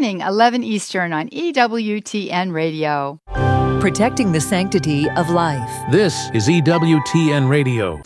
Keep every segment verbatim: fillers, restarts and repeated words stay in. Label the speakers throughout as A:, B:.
A: morning, eleven Eastern on E W T N Radio.
B: Protecting the sanctity of life.
C: This is E W T N Radio.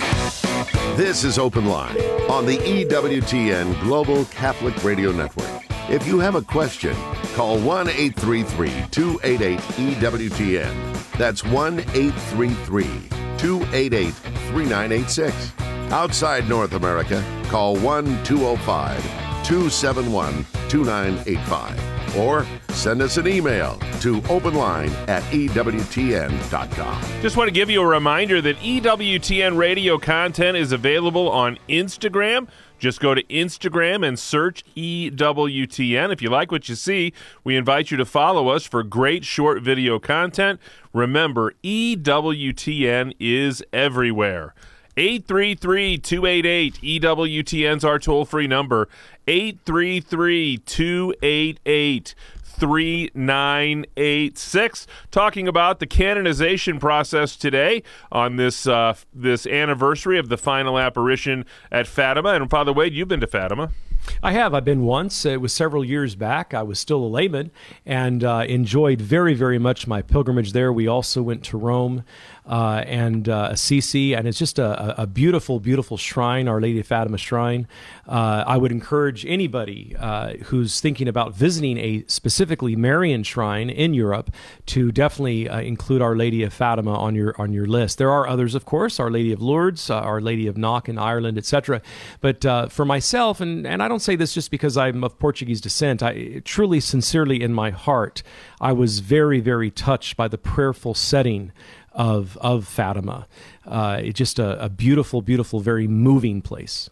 D: This is Open Line on the E W T N Global Catholic Radio Network. If you have a question, call one eight three three, two eight eight, E W T N. That's one eight three three, two eight eight, three nine eight six. Outside North America, call one two zero five, two seven one, two nine eight five. Or send us an email to openline at E W T N dot com.
E: Just want to give you a reminder that E W T N radio content is available on Instagram. Just go to Instagram and search E W T N. If you like what you see, we invite you to follow us for great short video content. Remember, E W T N is everywhere. eight three three, two eight eight, E W T N's our toll-free number. eight three three, two eight eight, three nine eight six. Talking about the canonization process today on this uh, this anniversary of the final apparition at Fatima. And Father Wade, you've been to Fatima.
F: I have. I've been once. It was several years back. I was still a layman and uh, enjoyed very, very much my pilgrimage there. We also went to Rome uh, and uh, Assisi, and it's just a, a beautiful, beautiful shrine, Our Lady of Fatima shrine. Uh, I would encourage anybody uh, who's thinking about visiting a specifically Marian shrine in Europe to definitely uh, include Our Lady of Fatima on your on your list. There are others, of course, Our Lady of Lourdes, uh, Our Lady of Knock in Ireland, et cetera. But uh, for myself, and, and I don't say this just because I'm of Portuguese descent, I truly, sincerely in my heart, I was very, very touched by the prayerful setting of of Fatima. Uh, it's just a, a beautiful, beautiful, very moving place.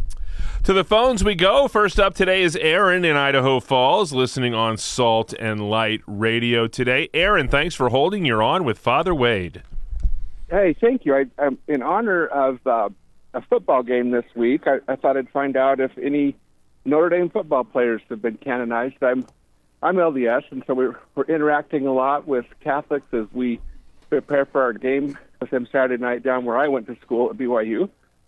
E: To the phones we go. First up today is Aaron in Idaho Falls, listening on Salt and Light Radio today. Aaron, thanks for holding. You're on with Father Wade.
G: Hey, thank you. I, I'm in honor of uh, a football game this week. I, I thought I'd find out if any Notre Dame football players have been canonized. I'm I'm L D S, and so we're, we're interacting a lot with Catholics as we prepare for our game with them Saturday night down where I went to school at B Y U.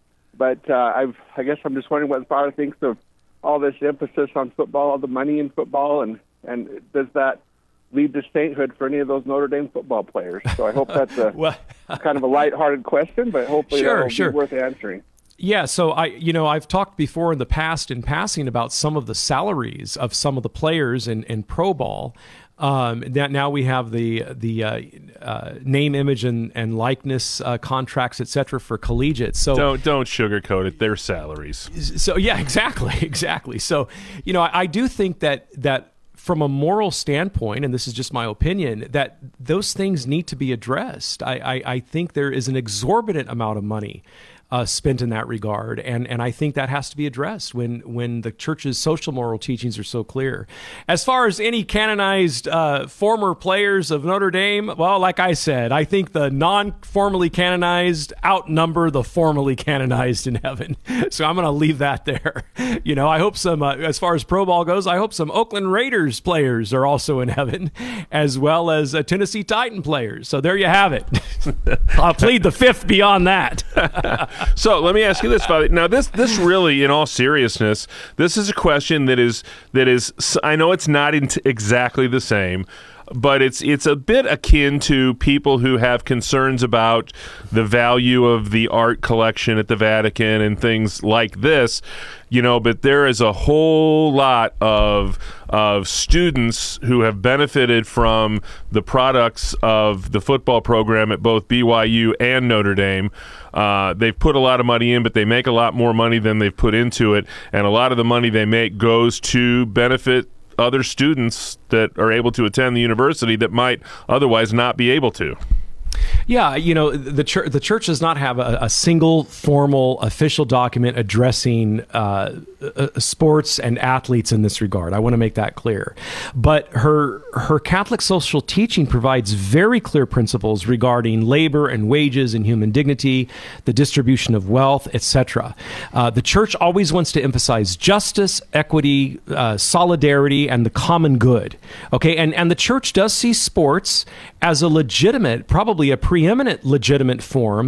G: But uh, I've, I guess I'm just wondering what the Father thinks of all this emphasis on football, all the money in football, and, and does that lead to sainthood for any of those Notre Dame football players? So I hope that's a well, kind of a lighthearted question, but hopefully
F: sure,
G: that will
F: sure.
G: be worth answering.
F: Yeah, so I, you know, I've talked before in the past in passing about some of the salaries of some of the players in, in pro ball. Um, that now we have the the uh, uh, name, image, and and likeness uh, contracts, et cetera, for collegiate. So
E: don't don't sugarcoat it. Their salaries.
F: So yeah, exactly, exactly. So you know, I, I do think that that. From a moral standpoint, and this is just my opinion, that those things need to be addressed. I, I, I think there is an exorbitant amount of money uh, spent in that regard, and, and I think that has to be addressed when when the church's social moral teachings are so clear. As far as any canonized uh, former players of Notre Dame, well, like I said, I think the non-formally canonized outnumber the formally canonized in heaven. So I'm going to leave that there. You know, I hope some, uh, as far as pro ball goes, I hope some Oakland Raiders players are also in heaven, as well as uh, Tennessee Titan players. So there you have it. I'll plead the fifth beyond that.
E: So let me ask you this, Father. Now, this this really, in all seriousness, this is a question that is that is. I know it's not in exactly the same, but it's it's a bit akin to people who have concerns about the value of the art collection at the Vatican and things like this, you know, but there is a whole lot of of students who have benefited from the products of the football program at both B Y U and Notre Dame. Uh, they've put a lot of money in, but they make a lot more money than they've put into it, and a lot of the money they make goes to benefit other students that are able to attend the university that might otherwise not be able to.
F: Yeah, you know, the church the church does not have a, a single formal official document addressing uh, uh, sports and athletes in this regard. I want to make that clear. But her her Catholic social teaching provides very clear principles regarding labor and wages and human dignity, the distribution of wealth, et cetera. Uh, the church always wants to emphasize justice, equity, uh, solidarity, and the common good. Okay, and and the church does see sports as a legitimate, probably a preeminent legitimate form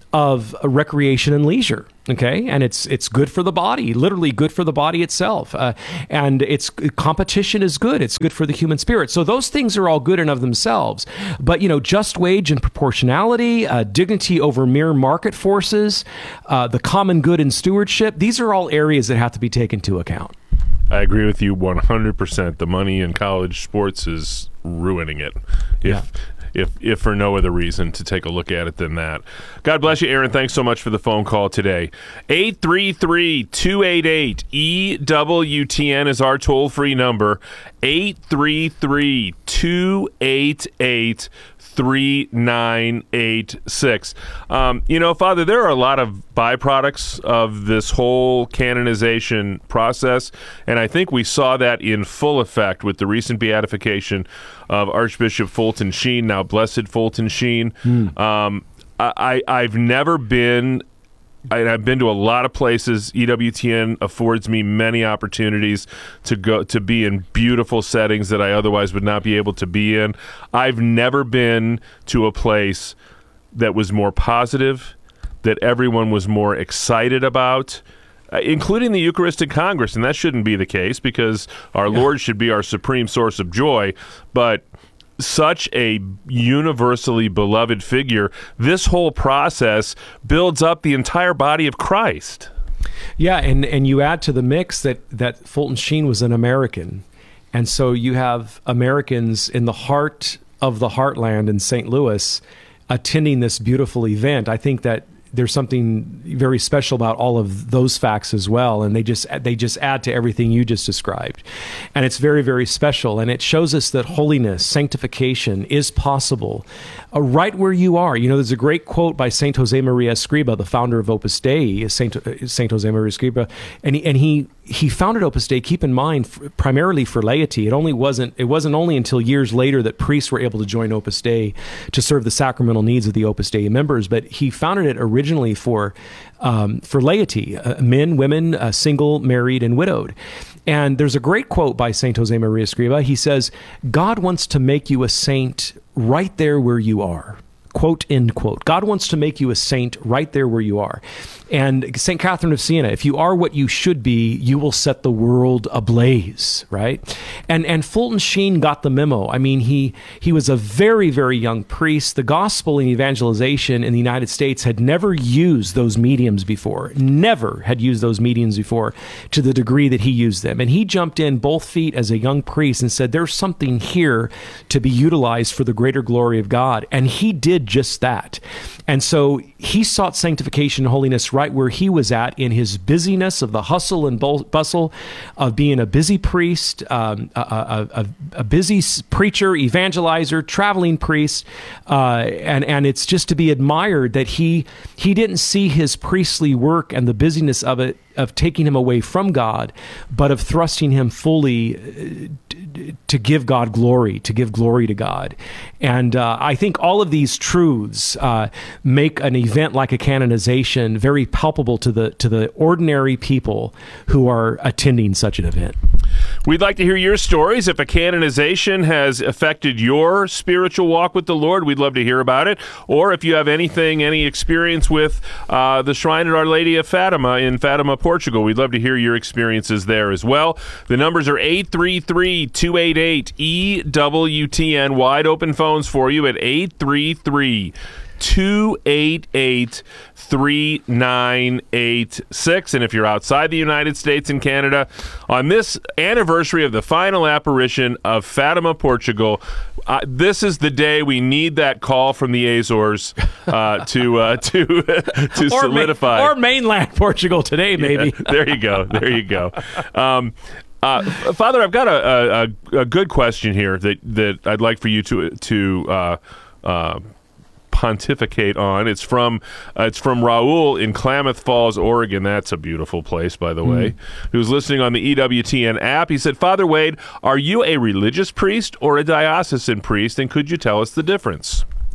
F: of recreation and leisure. Okay, and it's it's good for the body, literally good for the body itself, uh, and it's competition is good. It's good for the human spirit. So those things are all good and of themselves. But you know, just wage and proportionality, uh, dignity over mere market forces, uh, the common good and stewardship. These are all areas that have to be taken into account.
E: I agree with you one hundred percent. The money in college sports is ruining it. If
F: Yeah.
E: if if for no other reason to take a look at it than that. God bless you, Aaron. Thanks so much for the phone call today. eight three three, two eight eight, E W T N is our toll-free number. eight three three, two eight eight, three nine eight six. Um, you know, Father, there are a lot of byproducts of this whole canonization process, and I think we saw that in full effect with the recent beatification of Archbishop Fulton Sheen, now Blessed Fulton Sheen. Mm. Um, I, I've never been... I, I've been to a lot of places. E W T N affords me many opportunities to go to be in beautiful settings that I otherwise would not be able to be in. I've never been to a place that was more positive, that everyone was more excited about, uh, including the Eucharistic Congress. And that shouldn't be the case because our yeah. Lord should be our supreme source of joy. But such a universally beloved figure, this whole process builds up the entire body of Christ.
F: Yeah, and, and you add to the mix that, that Fulton Sheen was an American. And so you have Americans in the heart of the heartland in Saint Louis attending this beautiful event. I think that there's something very special about all of those facts as well, and they just they just add to everything you just described. And it's very, very special, and it shows us that holiness, sanctification is possible uh, right where you are. You know, there's a great quote by Saint Jose Maria Escriba, the founder of Opus Dei, Saint Saint Jose Maria Escriba, and he, and he he founded Opus Dei, keep in mind, f- primarily for laity. It only wasn't it wasn't only until years later that priests were able to join Opus Dei to serve the sacramental needs of the Opus Dei members, but he founded it originally for um, for laity, uh, men, women, uh, single, married, and widowed. And there's a great quote by Saint Jose Maria Escriba. He says, "God wants to make you a saint right there where you are." Quote, end quote. God wants to make you a saint right there where you are. And Saint Catherine of Siena, if you are what you should be, you will set the world ablaze, right? And and Fulton Sheen got the memo. I mean, he he was a very, very young priest. The gospel and evangelization in the United States had never used those mediums before, never had used those mediums before to the degree that he used them. And he jumped in both feet as a young priest and said, there's something here to be utilized for the greater glory of God. And he did just that. And so he sought sanctification and holiness right where he was at in his busyness of the hustle and bustle of being a busy priest, um, a, a, a, a busy preacher, evangelizer, traveling priest. Uh, and, and it's just to be admired that he, he didn't see his priestly work and the busyness of it of taking him away from God, but of thrusting him fully to give God glory, to give glory to God. And uh, I think all of these truths uh, make an event like a canonization very palpable to the to the ordinary people who are attending such an event.
E: We'd like to hear your stories. If a canonization has affected your spiritual walk with the Lord, we'd love to hear about it. Or if you have anything, any experience with uh, the Shrine of Our Lady of Fatima in Fatima, Portugal, we'd love to hear your experiences there as well. The numbers are eight three three, two eight eight, E W T N. Wide open phones for you at eight three three, two eight eight, three nine eight six. And if you're outside the United States and Canada, on this anniversary of the final apparition of Fatima, Portugal, uh, this is the day we need that call from the Azores uh, to uh, to to
F: or
E: solidify.
F: Ma- or mainland Portugal today, maybe.
E: Yeah, there you go. There you go. Um, Uh, Father, I've got a, a, a good question here that, that I'd like for you to to uh, uh, pontificate on. It's from uh, it's from Raul in Klamath Falls, Oregon. That's a beautiful place, by the way. Mm. Who's listening on the E W T N app. He said, Father Wade, are you a religious priest or a diocesan priest, and could you tell us the difference?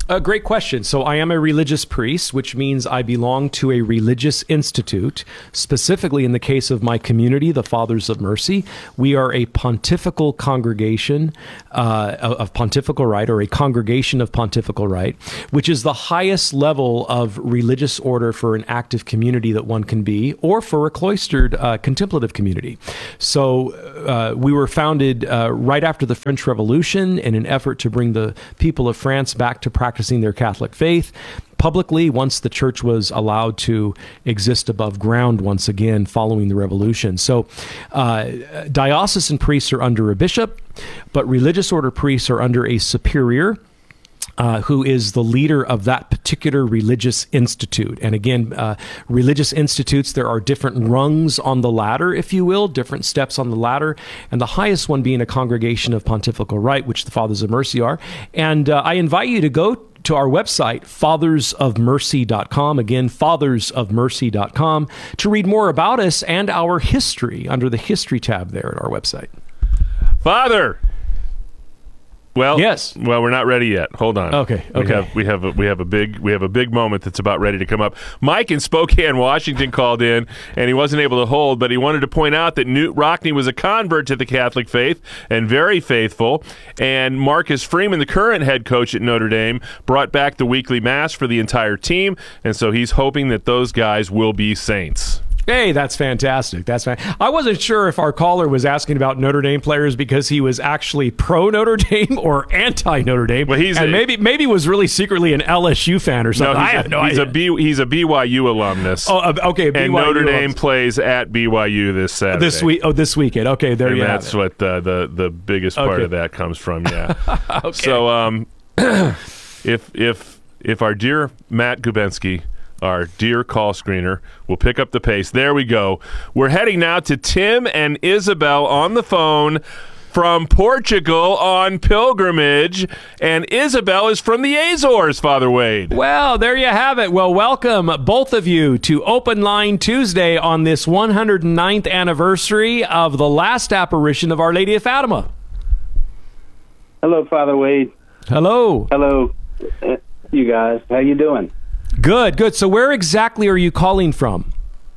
F: A great question. So I am a religious priest, which means I belong to a religious institute. Specifically, in the case of my community, the Fathers of Mercy, we are a pontifical congregation uh, of pontifical right, or a congregation of pontifical right, which is the highest level of religious order for an active community that one can be, or for a cloistered uh, contemplative community. So uh, we were founded uh, right after the French Revolution in an effort to bring the people of France back to practice practicing their Catholic faith publicly once the church was allowed to exist above ground once again following the revolution. So uh, diocesan priests are under a bishop, but religious order priests are under a superior Uh, who is the leader of that particular religious institute. And again, uh, religious institutes, there are different rungs on the ladder, if you will, different steps on the ladder, and the highest one being a congregation of pontifical right, which the Fathers of Mercy are. And uh, I invite you to go to our website, fathers of mercy dot com. Again, fathers of mercy dot com, to read more about us and our history under the History tab there at our website.
E: Father! Well,
F: yes.
E: Well, we're not ready yet. Hold on.
F: Okay. Okay.
E: We have we have a, we have a big we have a big moment that's about ready to come up. Mike in Spokane, Washington, called in, and he wasn't able to hold, but he wanted to point out that Newt Rockne was a convert to the Catholic faith and very faithful. And Marcus Freeman, the current head coach at Notre Dame, brought back the weekly mass for the entire team, and so he's hoping that those guys will be saints.
F: Hey, that's fantastic. That's fan- I wasn't sure if our caller was asking about Notre Dame players because he was actually pro Notre Dame or anti Notre Dame.
E: Well, he's
F: and
E: a,
F: maybe maybe was really secretly an L S U fan or something.
E: No,
F: I have
E: a,
F: no
E: he's
F: idea.
E: a B, he's a B Y U alumnus.
F: Oh, uh, okay. B Y U
E: and Notre Dame
F: alumnus.
E: plays at B Y U this Saturday.
F: This week. Oh, this weekend. Okay, there
E: and
F: you
E: that's
F: have it.
E: what the, the the biggest part
F: Okay.
E: of that comes from. Yeah.
F: Okay.
E: So, um, if if if our dear Matt Gubensky, our dear call screener, will pick up the pace. There we go. We're heading now to Tim and Isabel on the phone from Portugal on pilgrimage. And Isabel is from the Azores, Father Wade.
F: Well, there you have it. Well, welcome, both of you, to Open Line Tuesday on this one hundred ninth anniversary of the last apparition of Our Lady of Fatima.
H: Hello, Father Wade.
F: Hello.
H: Hello, uh, you guys. How you doing?
F: Good, good. So where exactly are you calling from?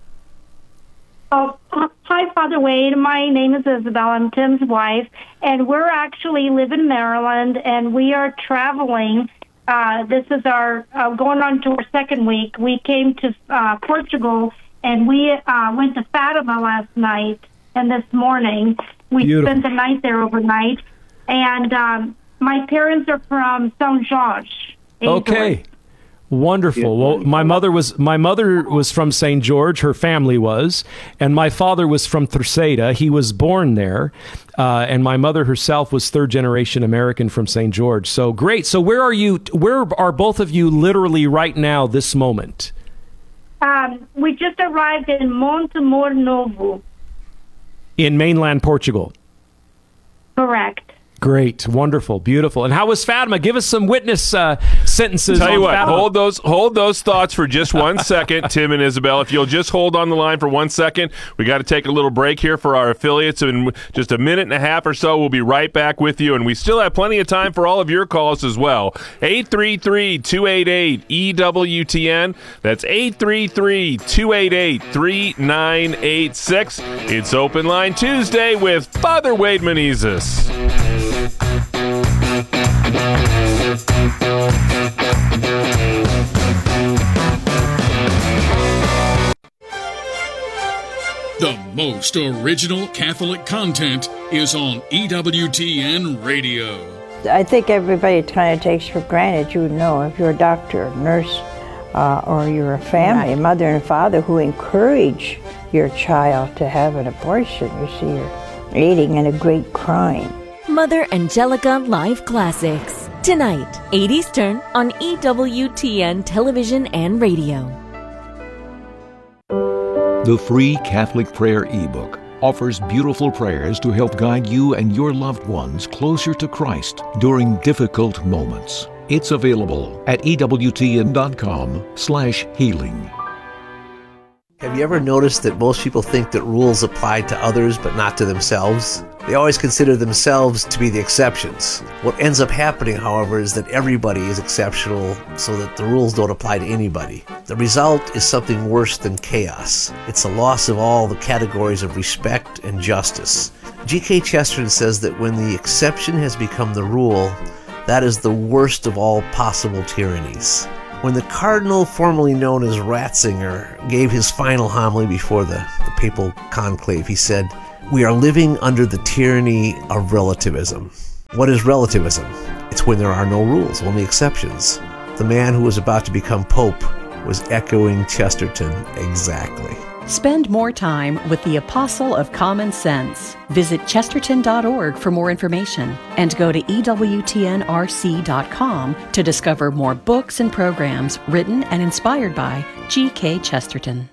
I: Oh, hi, Father Wade. My name is Isabel. I'm Tim's wife, and we're actually live in Maryland, and we are traveling. Uh, this is our uh, going on to our second week. We came to uh, Portugal, and we uh, went to Fatima last night and this morning. We
F: Beautiful.
I: spent the night there overnight, and um, my parents are from São Jorge.
F: Okay. Wonderful. Well, my mother was my mother was from Saint George. Her family was, and my father was from Terceira. He was born there, uh, and my mother herself was third generation American from Saint George. So great. So where are you? Where are both of you literally right now? This moment.
I: Um, we just arrived in Montemor Novo.
F: In mainland Portugal.
I: Correct.
F: Great, wonderful, beautiful. And how was Fatima? Give us some witness uh, sentences.
E: Tell you
F: on
E: what,
F: Fatima.
E: hold those hold those thoughts for just one second, Tim and Isabel. If you'll just hold on the line for one second, we got to take a little break here for our affiliates. In just a minute and a half or so, we'll be right back with you. And we still have plenty of time for all of your calls as well. eight three three, two eight eight, E W T N. That's eight three three, two eight eight, three nine eight six. It's Open Line Tuesday with Father Wade Menezes.
J: The most original Catholic content is on E W T N Radio.
K: I think everybody kind of takes for granted, you know, if you're a doctor, a nurse, uh, or you're a family, a mother and father who encourage your child to have an abortion. You see, you're aiding in a great crime.
L: Mother Angelica Live Classics. Tonight, eight Eastern on E W T N Television and Radio.
M: The free Catholic Prayer ebook offers beautiful prayers to help guide you and your loved ones closer to Christ during difficult moments. It's available at E W T N dot com slash healing.
N: Have you ever noticed that most people think that rules apply to others but not to themselves? They always consider themselves to be the exceptions. What ends up happening, however, is that everybody is exceptional so that the rules don't apply to anybody. The result is something worse than chaos. It's a loss of all the categories of respect and justice. G K Chesterton says that when the exception has become the rule, that is the worst of all possible tyrannies. When the cardinal, formerly known as Ratzinger, gave his final homily before the, the papal conclave, he said, "We are living under the tyranny of relativism." What is relativism? It's when there are no rules, only exceptions. The man who was about to become pope was echoing Chesterton exactly.
O: Spend more time with the Apostle of Common Sense. Visit chesterton dot org for more information and go to E W T N R C dot com to discover more books and programs written and inspired by G K Chesterton.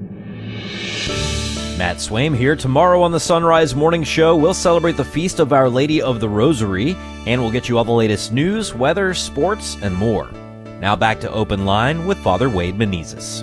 P: Matt Swaim here. Tomorrow on the Sunrise Morning Show, we'll celebrate the Feast of Our Lady of the Rosary, and we'll get you all the latest news, weather, sports, and more. Now back to Open Line with Father Wade Menezes.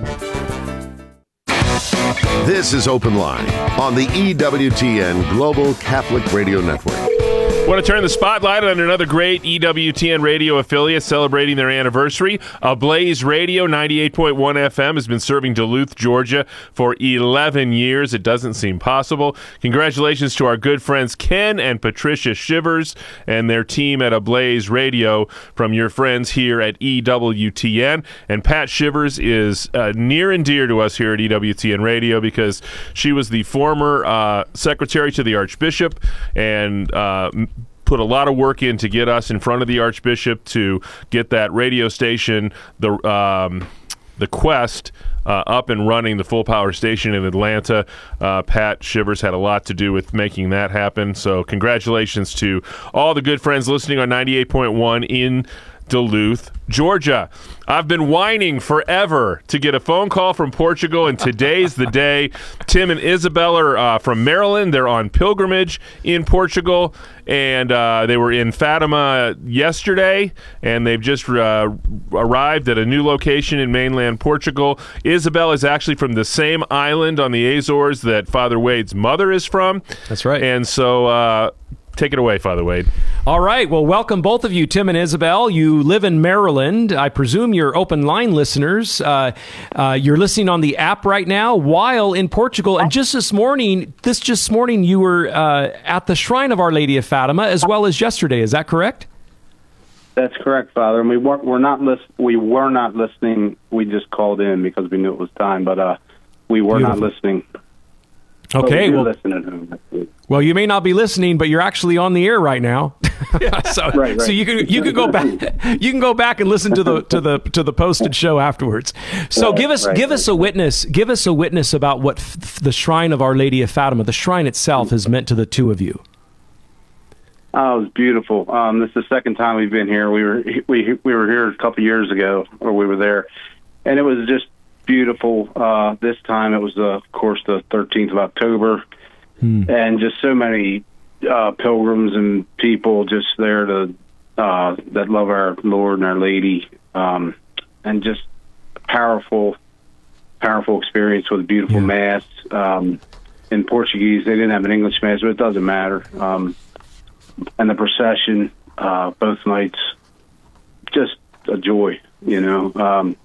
D: This is Open Line on the E W T N Global Catholic Radio Network.
E: Want to turn the spotlight on another great E W T N radio affiliate celebrating their anniversary. Ablaze Radio, ninety-eight point one F M, has been serving Duluth, Georgia for eleven years. It doesn't seem possible. Congratulations to our good friends Ken and Patricia Shivers and their team at Ablaze Radio from your friends here at E W T N. And Pat Shivers is uh, near and dear to us here at E W T N Radio because she was the former uh, secretary to the Archbishop and uh, put a lot of work in to get us in front of the Archbishop to get that radio station, the um, the Quest, uh, up and running, the full power station in Atlanta. Uh, Pat Shivers had a lot to do with making that happen. So congratulations to all the good friends listening on ninety-eight point one in Duluth, Georgia. I've been whining forever to get a phone call from Portugal, and today's the day. Tim and Isabel are uh, from Maryland. They're on pilgrimage in Portugal, and uh, they were in Fatima yesterday, and they've just uh, arrived at a new location in mainland Portugal. Isabel is actually from the same island on the Azores that Father Wade's mother is from.
F: That's right.
E: And so uh, take it away, Father Wade.
F: All right. Well, welcome both of you, Tim and Isabel. You live in Maryland. I presume you're open line listeners. Uh, uh, you're listening on the app right now while in Portugal. And just this morning, this just morning, you were uh, at the Shrine of Our Lady of Fatima as well as yesterday. Is that correct?
H: That's correct, Father. And we weren't, we're not list, we were not listening. We just called in because we knew it was time, but uh, we were
F: Beautiful.
H: not listening.
F: Okay.
H: Well,
F: Well,
H: listen at home.
F: well, you may not be listening, but you're actually on the air right now. so,
H: Right, right.
F: so you can you can go back you can go back and listen to the to the to the posted show afterwards. So
H: Right,
F: give us
H: right,
F: give us a witness give us a witness about what f- the Shrine of Our Lady of Fatima, the shrine itself, has meant to the two of you.
H: Oh, it was beautiful. Um, this is the second time we've been here. We were we we were here a couple of years ago, or we were there, and it was just beautiful. Uh, this time it was, uh, of course, the thirteenth of October,
F: hmm.
H: and just so many uh, pilgrims and people just there to uh, that love our Lord and Our Lady, um, and just powerful, powerful experience with a beautiful
F: Yeah.
H: mass um, in Portuguese. They didn't have an English mass, but it doesn't matter. Um, and the procession, uh, both nights, just a joy, you know. Um,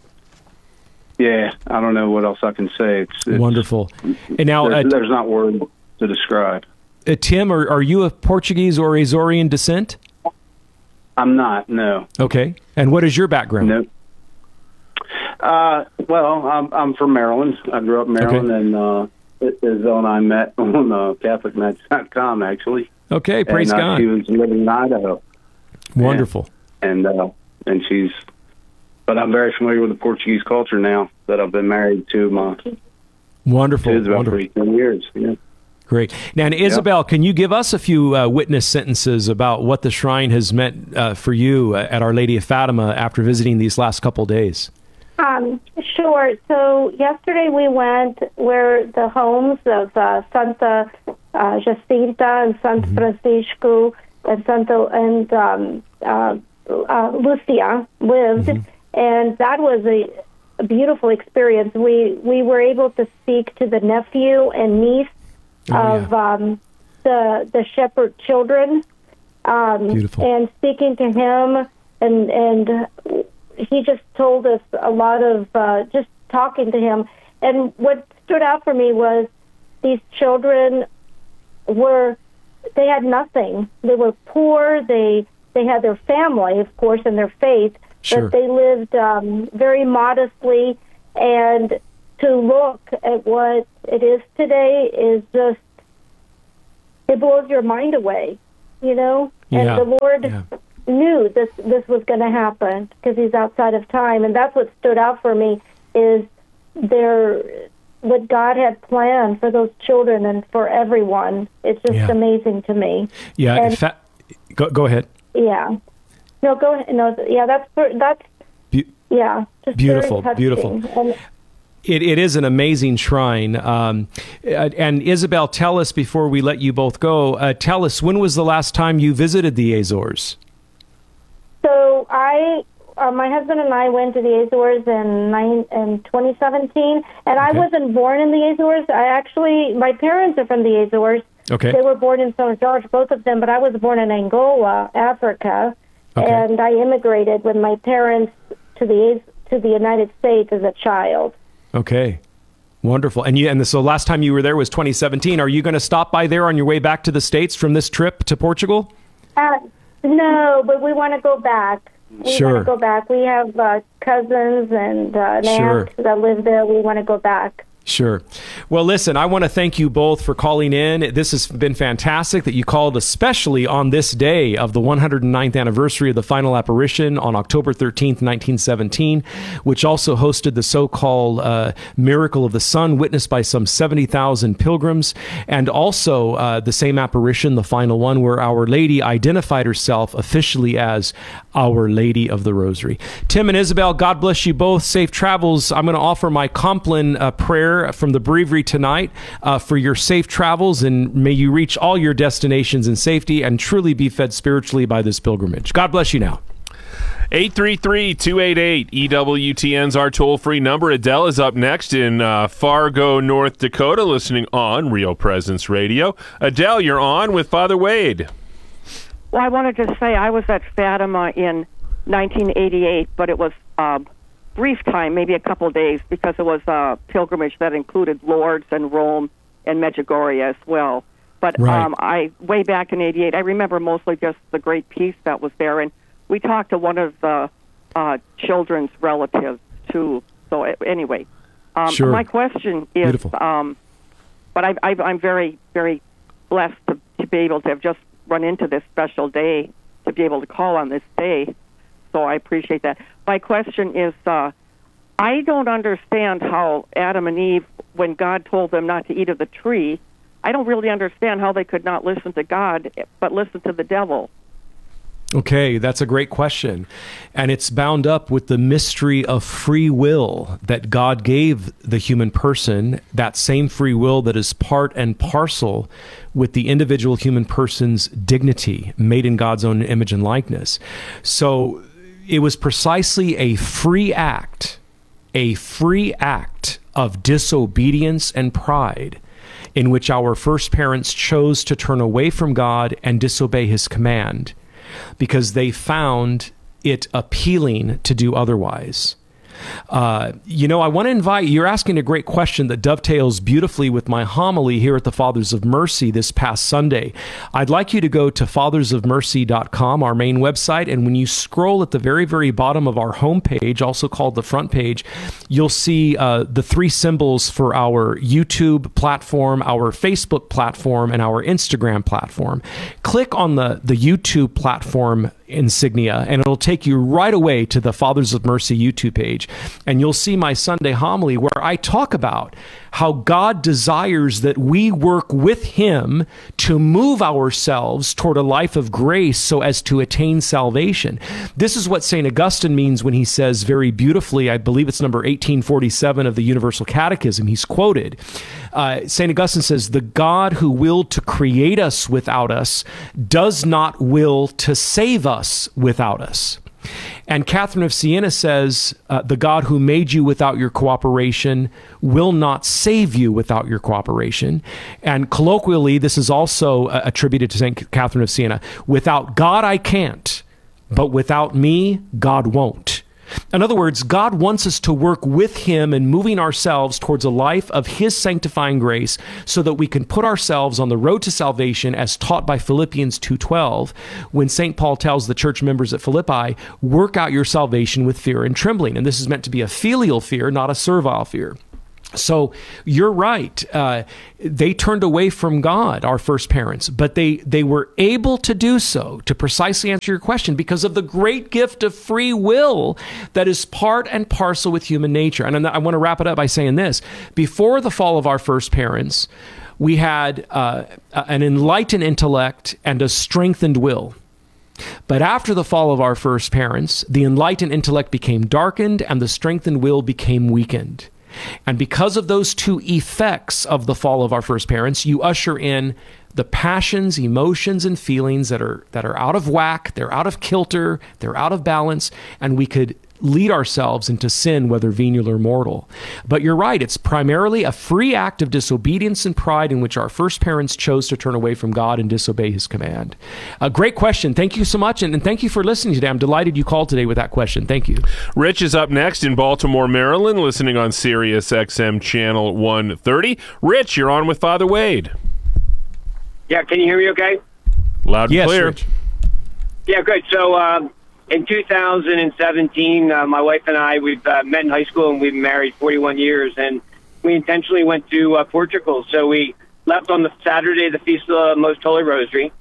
H: Yeah, I don't know what else I can say. It's, it's
F: Wonderful. And now,
H: there's,
F: uh,
H: there's not word to describe.
F: uh, Tim, are, are you of Portuguese or Azorian descent?
H: I'm not. No.
F: Okay. And what is your background?
H: No. Uh, well, I'm I'm from Maryland. I grew up in Maryland,
F: Okay.
H: and uh, Isabel and I met on uh, Catholic Match dot com, actually.
F: Okay, praise
H: and, uh,
F: God.
H: She was living in Idaho.
F: Wonderful.
H: And uh, and she's. But I'm very familiar with the Portuguese culture now that I've been married to my
F: Wonderful.
H: kids about
F: Wonderful.
H: for eighteen years. Yeah.
F: Great. Now, and Isabel, can you give us a few uh, witness sentences about what the shrine has meant uh, for you uh, at Our Lady of Fatima after visiting these last couple days?
I: Um, sure. So yesterday we went where the homes of uh, Santa uh, Jacinta and San
F: Mm-hmm.
I: Francisco and Santa and um, uh, uh, Lucia lived,
F: Mm-hmm.
I: and that was a a beautiful experience. We we were able to speak to the nephew and niece
F: Oh,
I: of
F: yeah.
I: um, the the shepherd children, um,
F: Beautiful.
I: and speaking to him, and and he just told us a lot of uh, just talking to him. And what stood out for me was these children were they had nothing. They were poor. They they had their family, of course, and their faith,
F: Sure.
I: but they lived um, very modestly. And to look at what it is today is just, it blows your mind away, you know? And
F: Yeah.
I: the Lord
F: Yeah.
I: knew this this was going to happen because he's outside of time. And that's what stood out for me is their, what God had planned for those children and for everyone. It's just
F: Yeah.
I: amazing to me.
F: Yeah.
I: And-
F: In fact, go, go ahead.
I: Yeah. No, go ahead. No, yeah, that's, that's
F: Be-
I: yeah. Just
F: Beautiful,
I: very touching.
F: beautiful.
I: And,
F: It, it is an amazing shrine. Um, uh, and Isabel, tell us before we let you both go, uh, tell us, when was the last time you visited the Azores?
I: So I, uh, my husband and I went to the Azores in nine, in twenty seventeen, and I
F: Okay.
I: wasn't born in the Azores. I actually, my parents are from the Azores.
F: Okay.
I: They were born in Saint George, both of them, but I was born in Angola, Africa,
F: Okay.
I: and I immigrated with my parents to the Az- to the United States as a child.
F: Okay. Wonderful. And you and so last time you were there was twenty seventeen. Are you going to stop by there on your way back to the States from this trip to Portugal?
I: Uh, no, but we want to go back. We
F: Sure.
I: want to go back. We have uh, cousins and uh, an
F: Sure.
I: aunt that live there. We want to go back.
F: Sure. Well, listen, I want to thank you both for calling in. This has been fantastic that you called, especially on this day of the one hundred ninth anniversary of the final apparition on October thirteenth, nineteen seventeen, which also hosted the so-called uh, Miracle of the Sun, witnessed by some seventy thousand pilgrims, and also uh, the same apparition, the final one, where Our Lady identified herself officially as Our Lady of the Rosary. Tim and Isabel, God bless you both. Safe travels. I'm going to offer my Compline uh, prayer from the breviary tonight uh, for your safe travels, and may you reach all your destinations in safety and truly be fed spiritually by this pilgrimage. God bless you now.
E: eight three three, two eight eight, E W T N's our toll-free number. Adele is up next in uh, Fargo, North Dakota, listening on Real Presence Radio. Adele, you're on with Father Wade.
Q: Well, I wanted to say I was at Fatima in nineteen eighty-eight, but it was a brief time, maybe a couple of days, because it was a pilgrimage that included Lourdes and Rome and Medjugorje as well. But
F: Right.
Q: um, I way back in eighty-eight, I remember mostly just the great peace that was there. And we talked to one of the uh, children's relatives, too. So uh, anyway, um,
F: Sure.
Q: my question is,
F: Beautiful.
Q: um, but I, I, I'm very, very blessed to, to be able to have just run into this special day, to be able to call on this day. So I appreciate that. My question is, uh, I don't understand how Adam and Eve, when God told them not to eat of the tree, I don't really understand how they could not listen to God, but listen to the devil.
F: Okay, that's a great question. And it's bound up with the mystery of free will that God gave the human person, that same free will that is part and parcel with the individual human person's dignity, made in God's own image and likeness. So it was precisely a free act, a free act of disobedience and pride, in which our first parents chose to turn away from God and disobey his command, because they found it appealing to do otherwise. Uh, you know, I want to invite, you're asking a great question that dovetails beautifully with my homily here at the Fathers of Mercy this past Sunday. I'd like you to go to fathers of mercy dot com, our main website, and when you scroll at the very, very bottom of our homepage, also called the front page, you'll see uh, the three symbols for our YouTube platform, our Facebook platform, and our Instagram platform. Click on the, the YouTube platform insignia, and it'll take you right away to the Fathers of Mercy YouTube page. And you'll see my Sunday homily where I talk about how God desires that we work with him to move ourselves toward a life of grace so as to attain salvation. This is what Saint Augustine means when he says very beautifully, I believe it's number eighteen forty-seven of the Universal Catechism, he's quoted. Uh, Saint Augustine says, "The God who willed to create us without us does not will to save us without us." And Catherine of Siena says, uh, the God who made you without your cooperation will not save you without your cooperation. And colloquially, this is also uh, attributed to Saint Catherine of Siena. Without God, I can't, but without me, God won't. In other words, God wants us to work with him in moving ourselves towards a life of his sanctifying grace so that we can put ourselves on the road to salvation as taught by Philippians two twelve, when Saint Paul tells the church members at Philippi, work out your salvation with fear and trembling. And this is meant to be a filial fear, not a servile fear. So you're right. Uh, they turned away from God, our first parents, but they, they were able to do so, to precisely answer your question, because of the great gift of free will that is part and parcel with human nature. And I want to wrap it up by saying this. Before the fall of our first parents, we had uh, an enlightened intellect and a strengthened will. But after the fall of our first parents, the enlightened intellect became darkened and the strengthened will became weakened. And because of those two effects of the fall of our first parents, you usher in the passions, emotions, and feelings that are that are out of whack, they're out of kilter, they're out of balance, and we could lead ourselves into sin, whether venial or mortal. But you're right, it's primarily a free act of disobedience and pride in which our first parents chose to turn away from God and disobey his command. A great question. Thank you so much, and, and thank you for listening today. I'm delighted you called today with that question. Thank you.
E: Rich is up next in Baltimore, Maryland, listening on Sirius X M Channel one thirty. Rich, you're on with Father Wade.
R: Yeah, can you hear me okay?
E: Loud and
F: yes,
E: clear.
F: Rich.
R: Yeah, good. So, um, in two thousand seventeen, uh, my wife and I, we've uh, met in high school and we've been married forty-one years, and we intentionally went to uh, Portugal. So we left on the Saturday, the Feast of the Most Holy Rosary.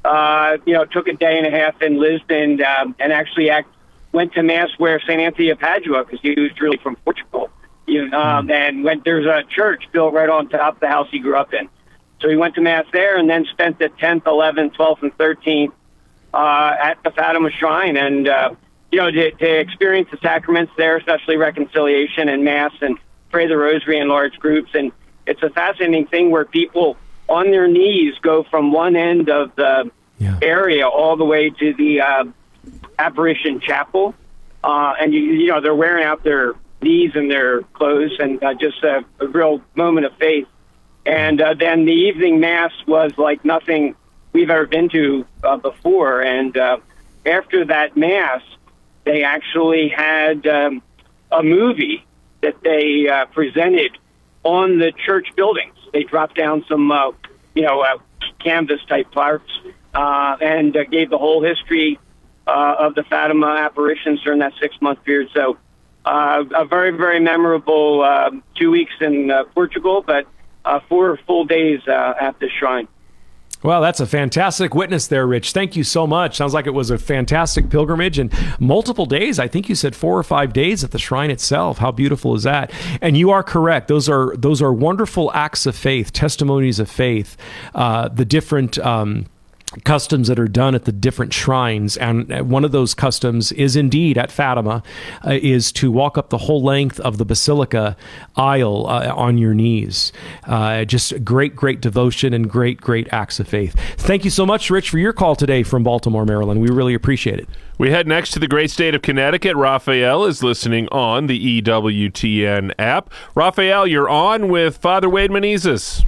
R: Uh, you know, took a day and a half in Lisbon, um, and actually act, went to Mass where Saint Anthony of Padua, because he was really from Portugal. You know, um, and went, there's a church built right on top of the house he grew up in. So he went to Mass there and then spent the tenth, eleventh, twelfth, and thirteenth Uh, at the Fatima Shrine, and uh, you know, to, to experience the sacraments there, especially reconciliation and Mass, and pray the Rosary in large groups. And it's a fascinating thing where people on their knees go from one end of the yeah. area all the way to the uh, Apparition Chapel, uh, and you, you know, they're wearing out their knees and their clothes, and uh, just a, a real moment of faith. And uh, then the evening Mass was like nothing we've ever been to uh, before. And uh, after that Mass, they actually had um, a movie that they uh, presented on the church buildings. They dropped down some, uh, you know, uh, canvas-type parts uh, and uh, gave the whole history uh, of the Fatima apparitions during that six-month period. So uh, a very, very memorable uh, two weeks in uh, Portugal, but uh, four full days uh, at the shrine.
F: Well, that's a fantastic witness there, Rich. Thank you so much. Sounds like it was a fantastic pilgrimage and multiple days. I think you said four or five days at the shrine itself. How beautiful is that? And you are correct. Those are those are wonderful acts of faith, testimonies of faith. Uh, the different Um, customs that are done at the different shrines, and one of those customs is indeed at Fatima, uh, is to walk up the whole length of the basilica aisle uh, on your knees. Uh, just great, great devotion and great, great acts of faith. Thank you so much, Rich, for your call today from Baltimore, Maryland. We really appreciate it.
E: We head next to the great state of Connecticut. Raphael is listening on the E W T N app. Raphael, you're on with Father Wade Menezes.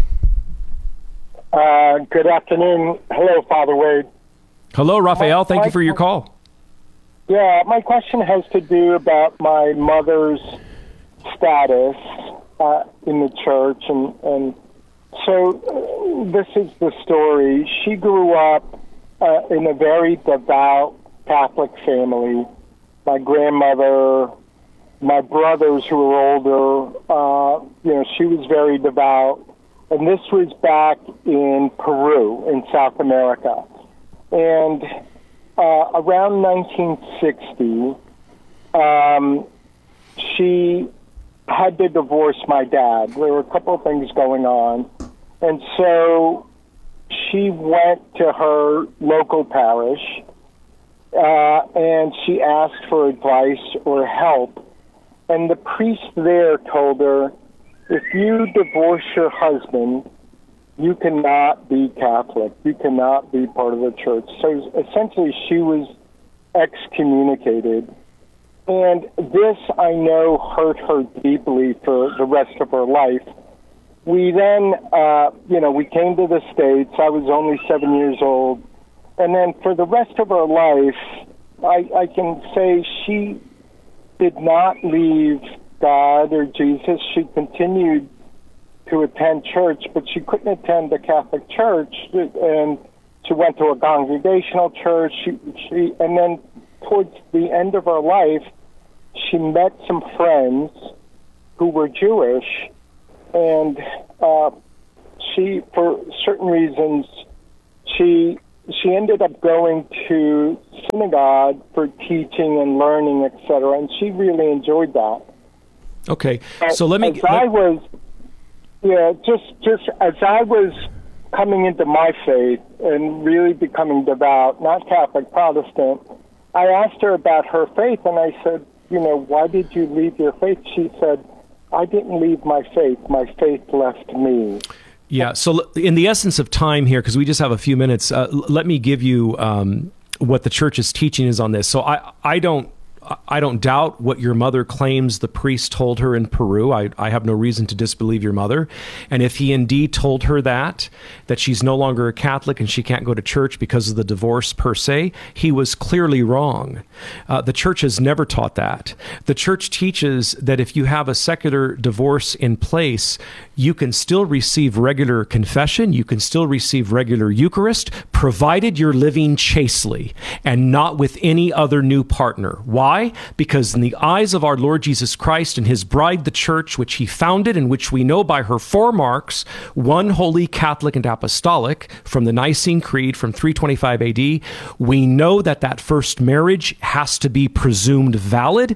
S: Uh, good afternoon. Hello, Father Wade.
F: Hello, Raphael. Thank
S: my,
F: you for your call.
S: Yeah, my question has to do about my mother's status uh, in the church. And, and so uh, this is the story. She grew up uh, in a very devout Catholic family. My grandmother, my brothers who were older, uh, you know, she was very devout. And this was back in Peru, in South America. And uh, around nineteen sixty, um, she had to divorce my dad. There were a couple of things going on. And so she went to her local parish, uh, and she asked for advice or help. And the priest there told her, if you divorce your husband, you cannot be Catholic. You cannot be part of the church. So essentially, she was excommunicated. And this, I know, hurt her deeply for the rest of her life. We then, uh, you know, we came to the States. I was only seven years old. And then for the rest of her life, I, I can say she did not leave God or Jesus. She continued to attend church, but she couldn't attend the Catholic Church. And she went to a congregational church. She, she, and then towards the end of her life, she met some friends who were Jewish, and uh, she, for certain reasons, she she ended up going to synagogue for teaching and learning, et cetera, and she really enjoyed that.
F: Okay, so let me...
S: As I was, yeah, just, just as I was coming into my faith and really becoming devout, not Catholic, Protestant, I asked her about her faith, and I said, you know, why did you leave your faith? She said, I didn't leave my faith. My faith left me.
F: Yeah. So in the essence of time here, because we just have a few minutes, uh, let me give you um, what the church's teaching is on this. So I, I don't, I don't doubt what your mother claims the priest told her in Peru. I, I have no reason to disbelieve your mother. And if he indeed told her that, that she's no longer a Catholic and she can't go to church because of the divorce per se, he was clearly wrong. Uh, the church has never taught that. The church teaches that if you have a secular divorce in place, you can still receive regular confession, you can still receive regular Eucharist, provided you're living chastely and not with any other new partner. Why? Because in the eyes of our Lord Jesus Christ and his bride, the church, which he founded and which we know by her four marks, one, holy, Catholic, and apostolic, from the Nicene Creed from three twenty-five A D, we know that that first marriage has to be presumed valid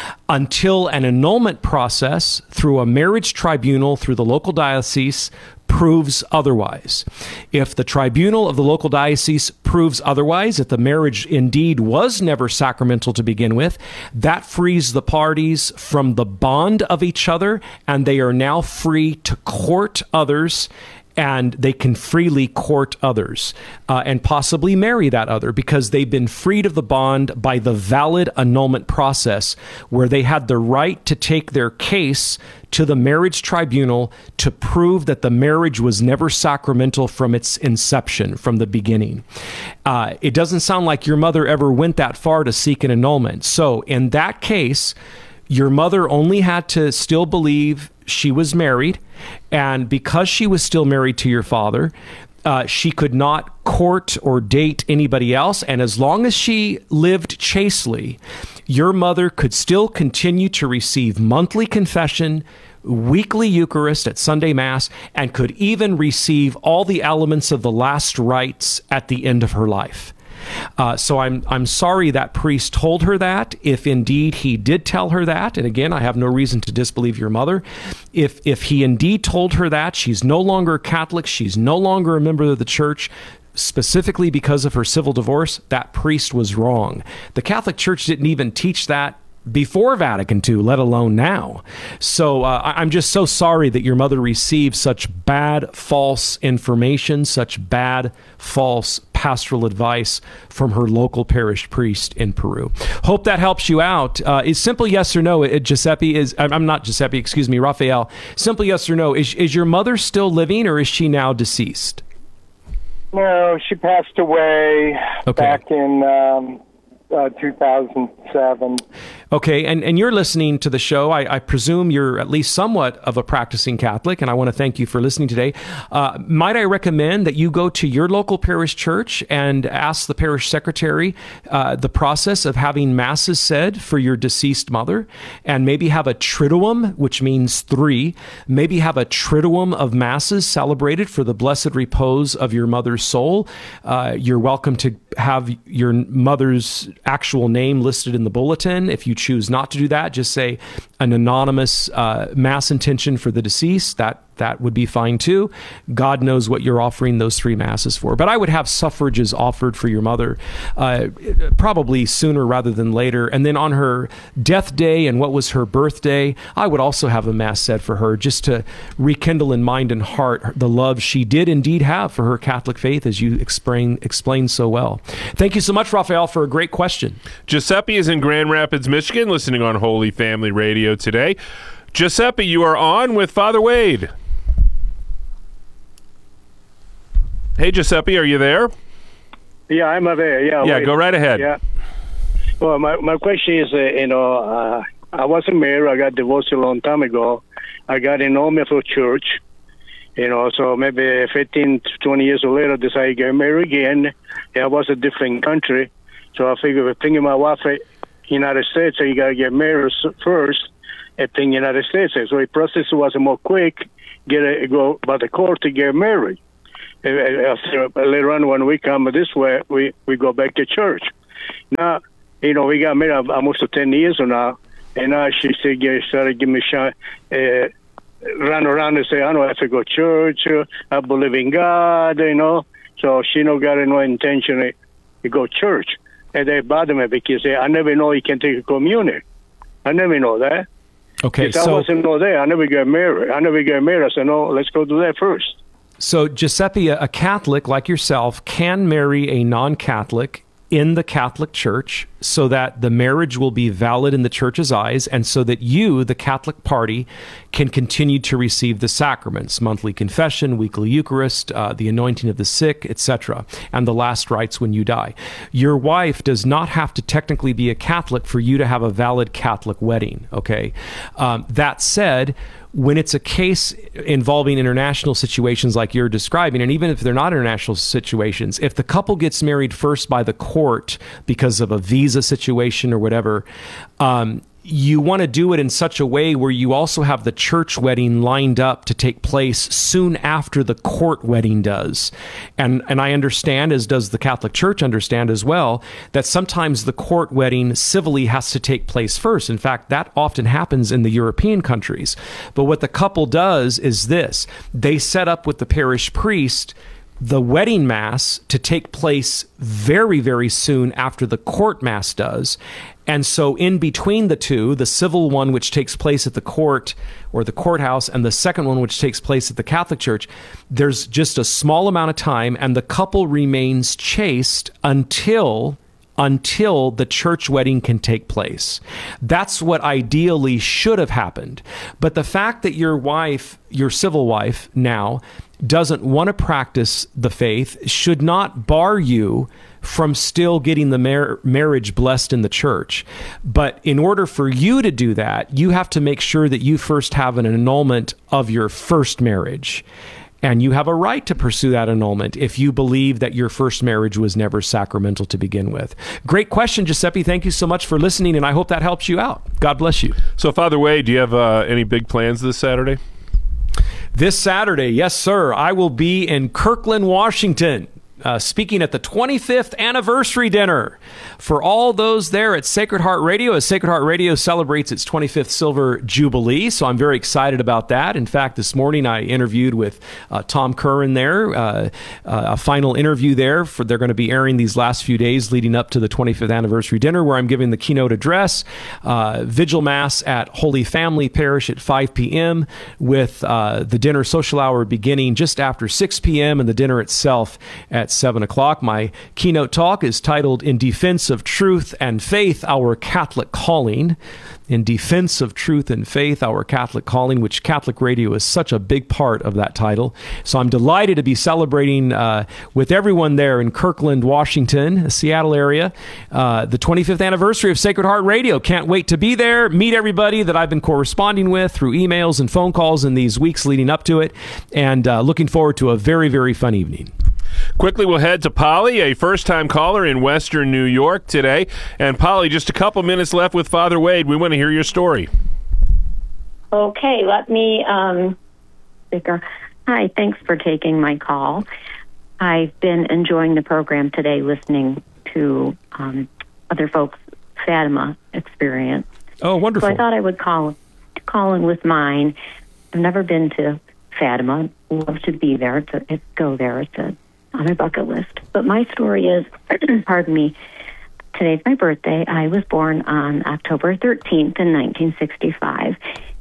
F: until an annulment process through a marriage tribunal through the local diocese proves otherwise. If the tribunal of the local diocese proves otherwise, if the marriage indeed was never sacramental to begin with, that frees the parties from the bond of each other, and they are now free to court others, and they can freely court others uh, and possibly marry that other because they've been freed of the bond by the valid annulment process, where they had the right to take their case to the marriage tribunal to prove that the marriage was never sacramental from its inception, from the beginning. Uh, it doesn't sound like your mother ever went that far to seek an annulment. So in that case, your mother only had to still believe she was married, and because she was still married to your father, uh, she could not court or date anybody else. And as long as she lived chastely, your mother could still continue to receive monthly confession, weekly Eucharist at Sunday Mass, and could even receive all the elements of the last rites at the end of her life. Uh, so I'm I'm sorry that priest told her that, if indeed he did tell her that. And again, I have no reason to disbelieve your mother. If if he indeed told her that, she's no longer Catholic, she's no longer a member of the church, specifically because of her civil divorce, that priest was wrong. The Catholic Church didn't even teach that before Vatican Two, let alone now. So uh, I'm just so sorry that your mother received such bad, false information, such bad, false pastoral advice from her local parish priest in Peru. Hope that helps you out. Uh, is simple yes or no, it, Giuseppe, is, I'm not Giuseppe, excuse me, Raphael. Simple yes or no, is, is your mother still living or is she now deceased?
S: No, she passed away
F: okay.
S: back in um, uh, two thousand seven.
F: Okay, and, and you're listening to the show. I, I presume you're at least somewhat of a practicing Catholic, and I want to thank you for listening today. Uh, might I recommend that you go to your local parish church and ask the parish secretary uh, the process of having masses said for your deceased mother, and maybe have a triduum, which means three, maybe have a triduum of masses celebrated for the blessed repose of your mother's soul. Uh, you're welcome to have your mother's actual name listed in the bulletin. If you choose not to do that, just say an anonymous uh, mass intention for the deceased. That that would be fine too. God knows what you're offering those three masses for. But I would have suffrages offered for your mother, uh, probably sooner rather than later. And then on her death day and what was her birthday, I would also have a mass said for her, just to rekindle in mind and heart the love she did indeed have for her Catholic faith, as you explain, explained so well. Thank you so much, Raphael, for a great question.
E: Giuseppe is in Grand Rapids, Michigan, listening on Holy Family Radio today. Giuseppe, you are on with Father Wade. Hey, Giuseppe, are you there?
T: Yeah, I'm there. Yeah,
E: yeah,
T: wait.
E: go right ahead.
T: Yeah. Well, my my question is, uh, you know, uh, I wasn't married. I got divorced a long time ago. I got in Home for church, you know, so maybe fifteen, twenty years later, decided to get married again. Yeah, I was a different country, so I figured, thinking my wife, United States, so you got to get married first. I think United States. So the process was more quick. Get a, go by the court to get married. After, later on, when we come this way, we, we go back to church. Now, you know, we got married almost ten years now, and now she said, yeah, started giving me shine, uh, run around and say, I don't have to go to church. I believe in God, you know. So she no got no intention to go to church. And they bother me because I never know you can take a communion. I never know that.
F: Okay,
T: because
F: so
T: I wasn't know there. I never got married. I never got married. I said, no, let's go do that first.
F: So Giuseppe, a Catholic like yourself, can marry a non-Catholic in the Catholic Church so that the marriage will be valid in the Church's eyes, and so that you, the Catholic party, can continue to receive the sacraments, monthly confession, weekly Eucharist, uh, the anointing of the sick, et cetera, and the last rites when you die. Your wife does not have to technically be a Catholic for you to have a valid Catholic wedding, okay? Um, that said, when it's a case involving international situations like you're describing, and even if they're not international situations, if the couple gets married first by the court because of a visa situation or whatever, um, you want to do it in such a way where you also have the church wedding lined up to take place soon after the court wedding does. And and I understand, as does the Catholic Church understand as well, that sometimes the court wedding civilly has to take place first. In fact, that often happens in the European countries. But what the couple does is this: they set up with the parish priest the wedding mass to take place very, very soon after the court mass does. And so in between the two, the civil one, which takes place at the court or the courthouse, and the second one, which takes place at the Catholic Church, there's just a small amount of time, and the couple remains chaste until until the church wedding can take place. That's what ideally should have happened. But the fact that your wife, your civil wife now, doesn't want to practice the faith should not bar you from still getting the mar- marriage blessed in the church. But in order for you to do that, you have to make sure that you first have an annulment of your first marriage. And you have a right to pursue that annulment if you believe that your first marriage was never sacramental to begin with. Great question, Giuseppe. Thank you so much for listening, and I hope that helps you out. God bless you.
E: So, Father Wade, do you have uh, any big plans this Saturday?
F: This Saturday, yes, sir. I will be in Kirkland, Washington, uh, speaking at the twenty-fifth anniversary dinner for all those there at Sacred Heart Radio, as Sacred Heart Radio celebrates its twenty-fifth Silver Jubilee. So I'm very excited about that. In fact, this morning I interviewed with uh, Tom Curran there, uh, uh, a final interview there. For they're going to be airing these last few days leading up to the twenty-fifth anniversary dinner, where I'm giving the keynote address. Uh, Vigil Mass at Holy Family Parish at five p.m. with uh, the dinner social hour beginning just after six p.m. and the dinner itself at seven o'clock. My keynote talk is titled "In Defense of Truth and Faith, Our Catholic Calling." In Defense of Truth and Faith, Our Catholic Calling, which Catholic Radio is such a big part of that title. So I'm delighted to be celebrating uh, with everyone there in Kirkland, Washington, Seattle area, uh, the twenty-fifth anniversary of Sacred Heart Radio. Can't wait to be there, meet everybody that I've been corresponding with through emails and phone calls in these weeks leading up to it, and uh, looking forward to a very, very fun evening.
E: Quickly, we'll head to Polly, a first-time caller in Western New York today. And Polly, just a couple minutes left with Father Wade. We want to hear your story.
U: Okay, let me um, speaker. Hi, thanks for taking my call. I've been enjoying the program today, listening to um, other folks' Fatima experience.
F: Oh, wonderful.
U: So I thought I would call, call in with mine. I've never been to Fatima. Love to be there, to, to go there. It's a, on my bucket list. But my story is, pardon me, today's my birthday. I was born on October thirteenth in nineteen sixty-five.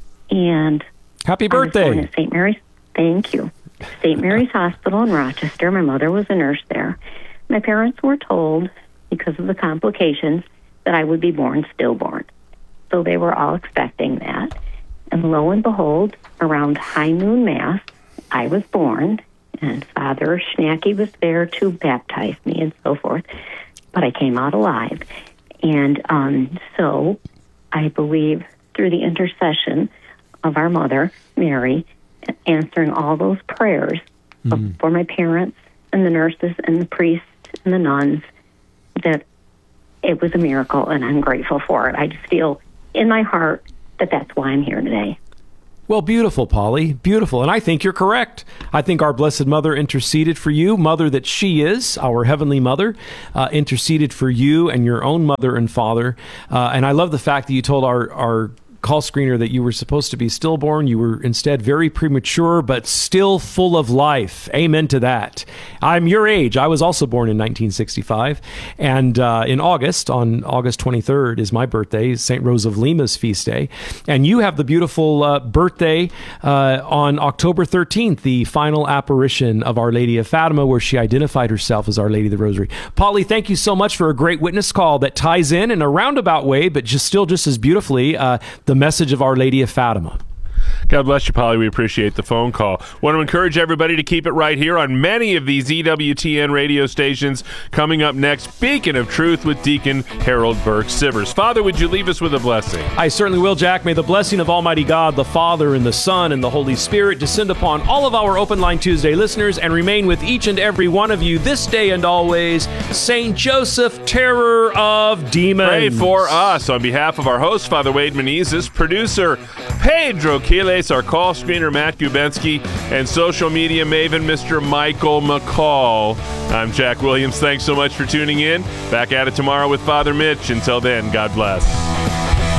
U: And
F: happy birthday.
U: I was born at Saint Mary's. Thank you. Saint Mary's Hospital in Rochester. My mother was a nurse there. My parents were told, because of the complications, that I would be born stillborn. So they were all expecting that. And lo and behold, around high noon mass, I was born, and Father Schnacky was there to baptize me and so forth. But I came out alive. And um, so I believe through the intercession of our mother, Mary, answering all those prayers mm-hmm. for my parents and the nurses and the priests and the nuns, that it was a miracle, and I'm grateful for it. I just feel in my heart that that's why I'm here today.
F: Well, beautiful, Polly. Beautiful. And I think you're correct. I think our Blessed Mother interceded for you, Mother that she is, our Heavenly Mother, uh, interceded for you and your own mother and father. Uh, and I love the fact that you told our, our call screener that you were supposed to be stillborn. You were instead very premature, but still full of life. Amen to that. I'm your age. I was also born in nineteen sixty-five. And uh, in August, on August twenty-third, is my birthday, Saint Rose of Lima's feast day. And you have the beautiful uh, birthday uh, on October thirteenth, the final apparition of Our Lady of Fatima, where she identified herself as Our Lady of the Rosary. Polly, thank you so much for a great witness call that ties in in a roundabout way, but just still just as beautifully, uh, the message of Our Lady of Fatima.
E: God bless you, Polly. We appreciate the phone call. Want to encourage everybody to keep it right here on many of these E W T N radio stations. Coming up next, Beacon of Truth with Deacon Harold Burke Sivers. Father, would you leave us with a blessing?
F: I certainly will, Jack. May the blessing of Almighty God, the Father, and the Son, and the Holy Spirit descend upon all of our Open Line Tuesday listeners and remain with each and every one of you this day and always. Saint Joseph, terror of demons.
E: Pray for us. On behalf of our host, Father Wade Menezes, producer Pedro Quiles, our call screener Matt Gubensky, and social media maven Mister Michael McCall. I'm Jack Williams. Thanks so much for tuning in. Back at it tomorrow with Father Mitch. Until then, God bless.